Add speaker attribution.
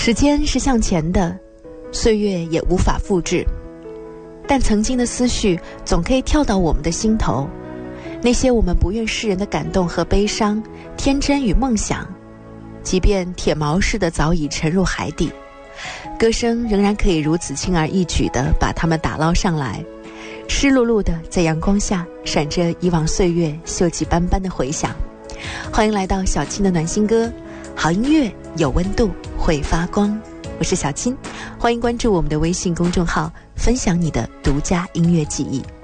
Speaker 1: 时间是向前的，岁月也无法复制，但曾经的思绪总可以跳到我们的心头。那些我们不愿世人的感动和悲伤，天真与梦想，即便铁锚似的早已沉入海底，歌声仍然可以如此轻而易举地把它们打捞上来，湿漉漉的在阳光下闪着以往岁月锈迹斑斑的回响。欢迎来到小青的暖心歌，好音乐有温度会发光，我是小青，欢迎关注我们的微信公众号，分享你的独家音乐记忆。